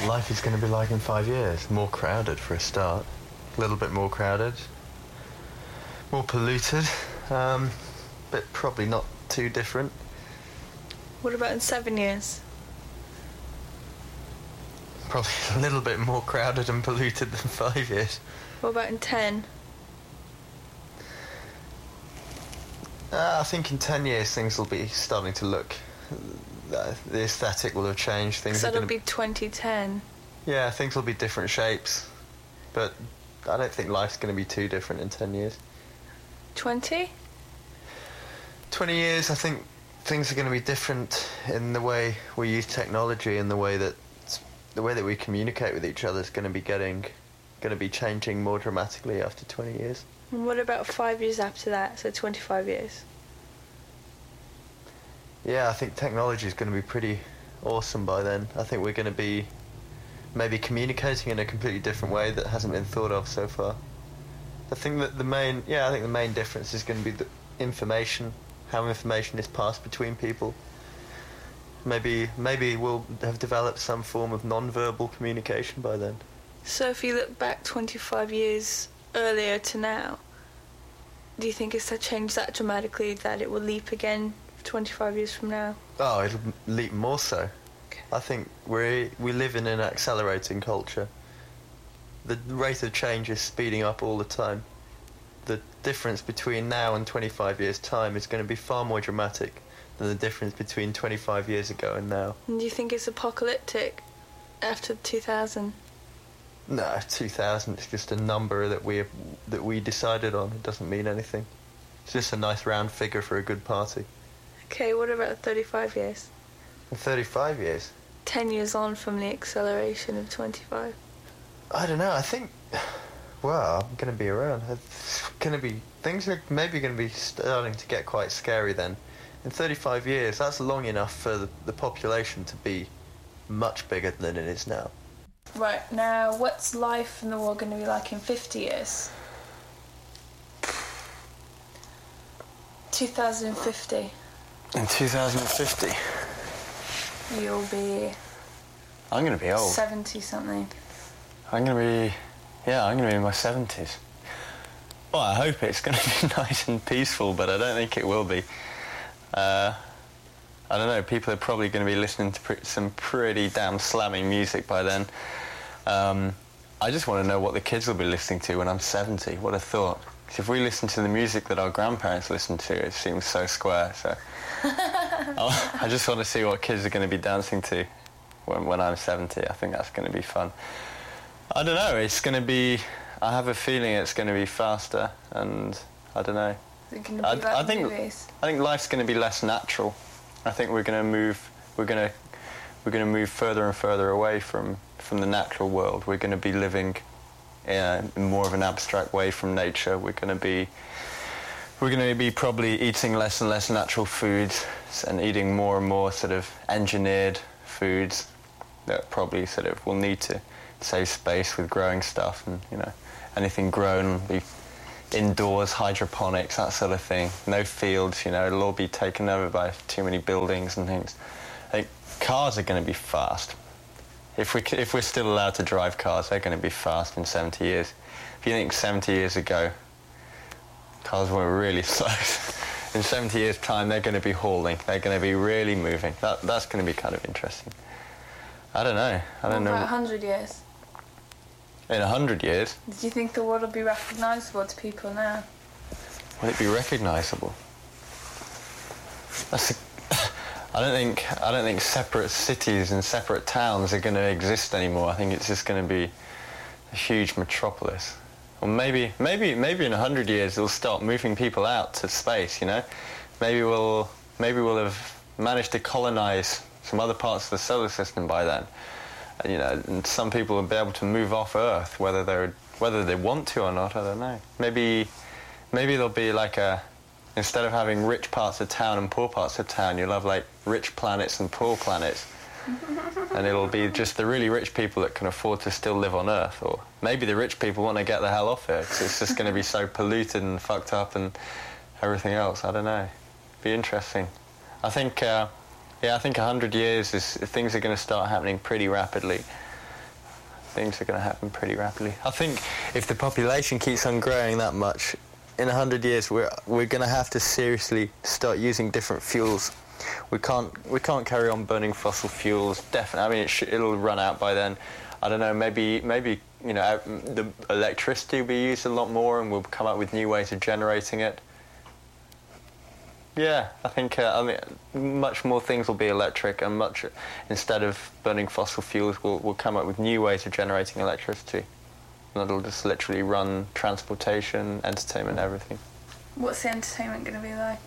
what life is going to be like in 5 years. More crowded for a start. A little bit more crowded. More polluted. But probably not too different. What about in 7 years? Probably a little bit more crowded and polluted than 5 years. What about in 10? I think in 10 years things will be starting to look... the aesthetic will have changed. Things So are it'll going be 2010. Yeah, things will be different shapes. But I don't think life's going to be too different in 10 years. 20? 20 years, I think things are going to be different in the way we use technology and the way that we communicate with each other is going to be changing more dramatically after 20 years. And what about 5 years after that, so 25 years? Yeah, I think technology is going to be pretty awesome by then. I think we're going to be maybe communicating in a completely different way that hasn't been thought of so far. I think that the main difference is going to be the information, how information is passed between people. Maybe we'll have developed some form of non-verbal communication by then. So if you look back 25 years earlier to now, do you think it's changed that dramatically that it will leap again 25 years from now? Oh, it'll leap more so. Okay. I think we live in an accelerating culture. The rate of change is speeding up all the time. The difference between now and 25 years' time is going to be far more dramatic than the difference between 25 years ago and now. And do you think it's apocalyptic after 2000? No, 2000 is just a number that we decided on. It doesn't mean anything. It's just a nice round figure for a good party. Okay, what about 35 years? 35 years? 10 years on from the acceleration of 25. I don't know, I think... Well, I'm going to be around. Things are maybe going to be starting to get quite scary then. In 35 years, that's long enough for the population to be much bigger than it is now. Right, now, what's life in the world going to be like in 50 years? 2050. In 2050? You'll be... I'm going to be old. 70-something. I'm going to be in my 70s. Well, I hope it's going to be nice and peaceful, but I don't think it will be. I don't know, people are probably going to be listening to some pretty damn slamming music by then. I just want to know what the kids will be listening to when I'm 70. What a thought. 'Cause if we listen to the music that our grandparents listened to, it seems so square, so... I just want to see what kids are going to be dancing to when I'm 70. I think that's going to be fun. I don't know, it's going to be... I have a feeling it's going to be faster, and I don't know. Is it going to be like movies? I think life's going to be less natural. I think we're going to move further and further away from the natural world. We're going to be living in more of an abstract way from nature. We're going to be probably eating less and less natural foods and eating more and more sort of engineered foods that probably sort of will need to save space with growing stuff, and anything grown will be indoors, hydroponics, that sort of thing. No fields, it'll all be taken over by too many buildings and things. I think cars are going to be fast. If we're still allowed to drive cars, they're going to be fast in 70 years. If you think 70 years ago, cars were really slow. In 70 years' time, they're going to be hauling. They're going to be really moving. That's going to be kind of interesting. I don't know. I don't know. What about 100 years? In 100 years? Do you think the world will be recognisable to people now? Will it be recognisable? I don't think separate cities and separate towns are going to exist anymore. I think it's just going to be a huge metropolis. Or maybe in 100 years it'll start moving people out to space. Maybe we'll have managed to colonise some other parts of the solar system by then. And some people will be able to move off Earth, whether they want to or not. I don't know. Maybe there'll be like instead of having rich parts of town and poor parts of town, you'll have like rich planets and poor planets. And it'll be just the really rich people that can afford to still live on Earth. Or maybe the rich people want to get the hell off Earth, 'cause it's just going to be so polluted and fucked up and everything else. I don't know. Be interesting. I think 100 years things are going to start happening pretty rapidly. Things are going to happen pretty rapidly. I think if the population keeps on growing that much, in 100 years we're going to have to seriously start using different fuels. We can't carry on burning fossil fuels. Definitely. I mean, it'll run out by then. I don't know. Maybe the electricity will be used a lot more, and we'll come up with new ways of generating it. Yeah, I think much more things will be electric, and instead of burning fossil fuels, we'll come up with new ways of generating electricity. And it'll just literally run transportation, entertainment, everything. What's the entertainment going to be like?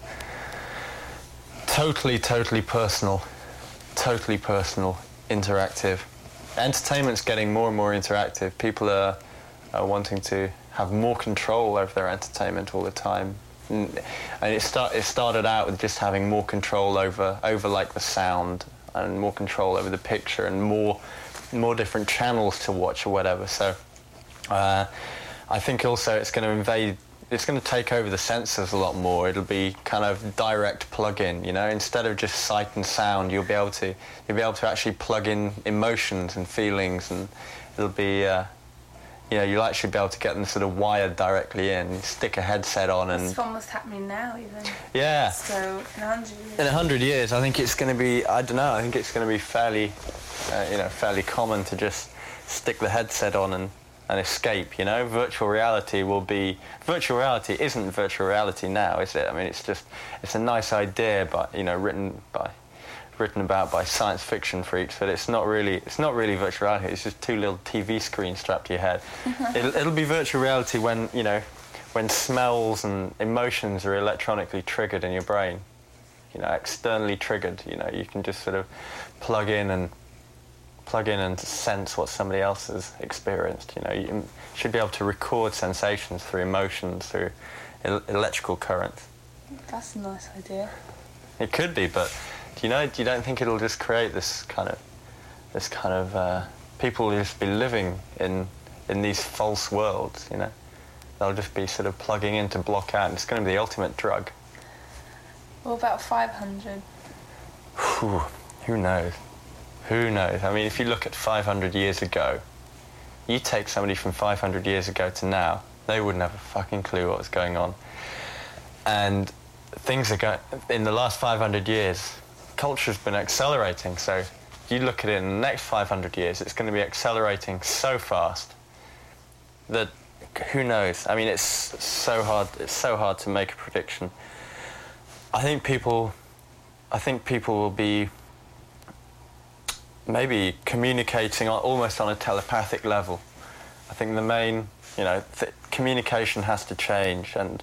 Totally personal. Totally personal, interactive. Entertainment's getting more and more interactive. People are wanting to have more control over their entertainment all the time. And it started out with just having more control over like the sound, and more control over the picture, and more different channels to watch or whatever. So I think also it's going to take over the senses a lot more. It'll be kind of direct plug-in, instead of just sight and sound. You'll be able to actually plug in emotions and feelings, and it'll be you'll actually be able to get them sort of wired directly in. You stick a headset on, and it's almost happening now, even. Yeah. So in 100 years. In 100 years, I think it's going to be. I don't know. I think it's going to be fairly common to just stick the headset on and escape. Virtual reality isn't virtual reality now, is it? I mean, it's a nice idea, but written about by science fiction freaks, but it's not really virtual reality. It's just two little TV screens strapped to your head. It'll be virtual reality when smells and emotions are electronically triggered in your brain, externally triggered. You can just sort of plug in and sense what somebody else has experienced. You should be able to record sensations through emotions, through electrical currents. That's a nice idea. It could be, but you don't think it'll just create this kind of people will just be living in these false worlds, They'll just be sort of plugging in to block out, and it's going to be the ultimate drug. What about 500? Who knows? Who knows? I mean, if you look at 500 years ago, you take somebody from 500 years ago to now, they wouldn't have a fucking clue what was going on. And things are going... In the last 500 years, culture's been accelerating, so you look at it in the next 500 years, it's going to be accelerating so fast that who knows? I mean, it's so hard to make a prediction. I think people will be maybe communicating almost on a telepathic level. I think the main, communication has to change, and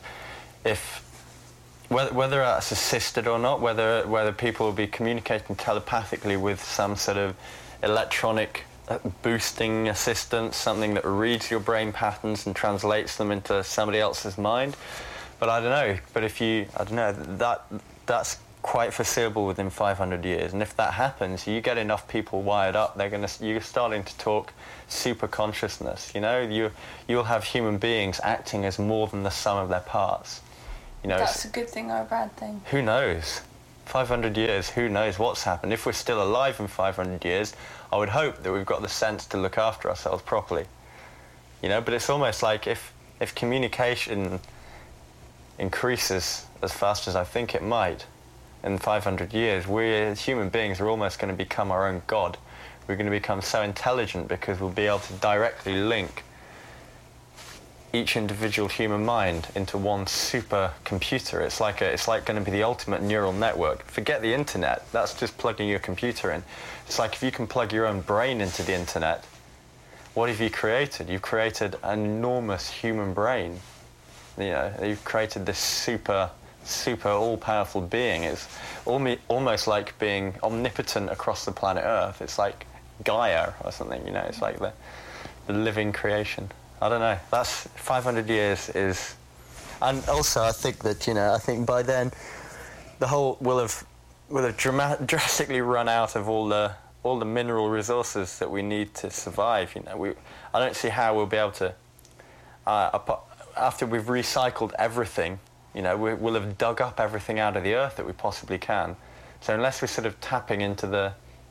whether that's assisted or not, whether people will be communicating telepathically with some sort of electronic boosting assistance, something that reads your brain patterns and translates them into somebody else's mind. But I don't know. But that's quite foreseeable within 500 years. And if that happens, you get enough people wired up, you're starting to talk super consciousness. You'll have human beings acting as more than the sum of their parts. That's a good thing or a bad thing? Who knows? 500 years, who knows what's happened? If we're still alive in 500 years, I would hope that we've got the sense to look after ourselves properly. But it's almost like if communication increases as fast as I think it might in 500 years, we as human beings are almost going to become our own god. We're going to become so intelligent because we'll be able to directly link each individual human mind into one super computer. It's like going to be the ultimate neural network. Forget the internet. That's just plugging your computer in. It's like if you can plug your own brain into the internet, what have you created? You've created an enormous human brain. You've created this super all-powerful being. It's almost like being omnipotent across the planet Earth. It's like Gaia or something. It's like the living creation. I don't know. That's 500 years is, and also I think that I think by then the whole will have drastically run out of all the mineral resources that we need to survive. I don't see how we'll be able to after we've recycled everything. We'll have dug up everything out of the earth that we possibly can. So unless we're sort of tapping into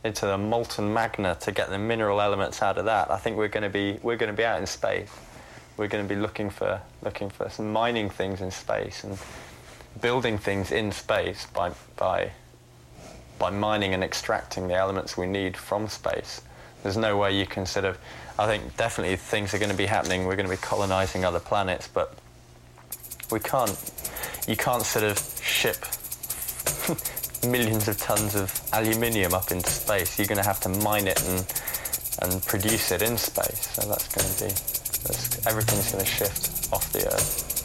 into the molten magma to get the mineral elements out of that, I think we're going to be out in space. We're going to be looking for some mining things in space and building things in space by mining and extracting the elements we need from space. There's no way you can sort of... I think definitely things are going to be happening. We're going to be colonizing other planets, but you can't sort of ship millions of tons of aluminium up into space. You're going to have to mine it and produce it in space. So that's going to be... everything's going to shift off the Earth.